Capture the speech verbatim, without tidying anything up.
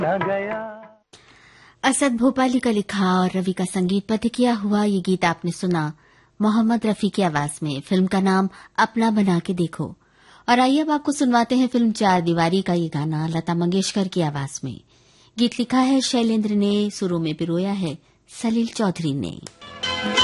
न गया। असद भोपाली का लिखा और रवि का संगीतबद्ध किया हुआ ये गीत आपने सुना मोहम्मद रफी की आवाज में। फिल्म का नाम अपना बना के देखो। और आइए अब आपको सुनवाते हैं फिल्म चार दीवारी का ये गाना लता मंगेशकर की आवाज में। गीत लिखा है शैलेंद्र ने, सुरों में पिरोया है सलील चौधरी ने।